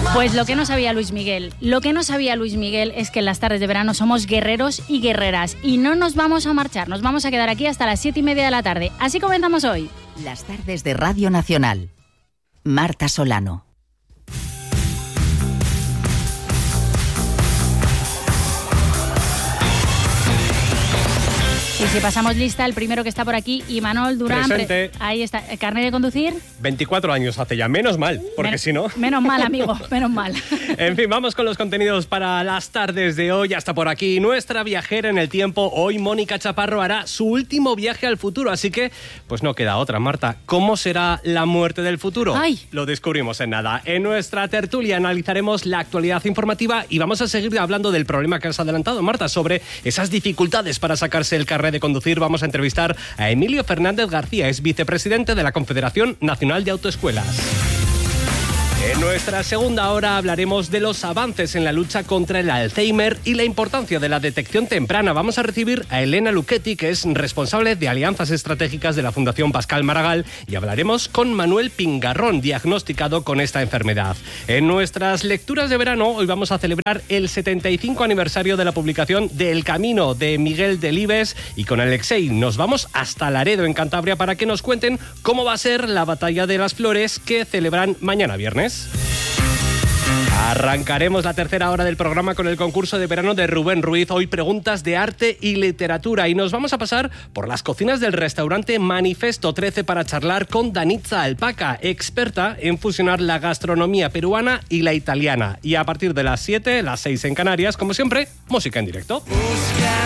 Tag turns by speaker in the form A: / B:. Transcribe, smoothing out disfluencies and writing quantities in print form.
A: Pues lo que no sabía Luis Miguel. Lo que no sabía Luis Miguel es que en las tardes de verano somos guerreros y guerreras. Y no nos vamos a marchar, nos vamos a quedar aquí hasta las 7:30 de la tarde. Así comenzamos hoy.
B: Las tardes de Radio Nacional. Marta Solano.
A: Y si pasamos lista, el primero que está por aquí, Imanol Durán.
C: Presente.
A: Ahí está. ¿Carnet de conducir?
C: 24 años hace ya, menos mal, porque si no...
A: Menos mal, amigo, menos mal.
C: En fin, vamos con los contenidos para las tardes de hoy. Hasta por aquí, nuestra viajera en el tiempo. Hoy Mónica Chaparro hará su último viaje al futuro, así que pues no queda otra, Marta. ¿Cómo será la muerte del futuro?
A: ¡Ay!
C: Lo descubrimos en nada. En nuestra tertulia analizaremos la actualidad informativa y vamos a seguir hablando del problema que has adelantado, Marta, sobre esas dificultades para sacarse el carnet de conducir. Vamos a entrevistar a Emilio Fernández García, es vicepresidente de la Confederación Nacional de Autoescuelas. En nuestra segunda hora hablaremos de los avances en la lucha contra el Alzheimer y la importancia de la detección temprana. Vamos a recibir a Elena Luchetti, que es responsable de alianzas estratégicas de la Fundación Pascal Maragall, y hablaremos con Manuel Pingarrón, diagnosticado con esta enfermedad. En nuestras lecturas de verano, hoy vamos a celebrar el 75 aniversario de la publicación de El Camino de Miguel Delibes, y con Alexei nos vamos hasta Laredo, en Cantabria, para que nos cuenten cómo va a ser la Batalla de las Flores que celebran mañana viernes. Arrancaremos la tercera hora del programa con el concurso de verano de Rubén Ruiz. Hoy preguntas de arte y literatura, y nos vamos a pasar por las cocinas del restaurante Manifesto 13 para charlar con Danitza Alpaca, experta en fusionar la gastronomía peruana y la italiana. Y a partir de las 7, las 6 en Canarias, como siempre, música en directo.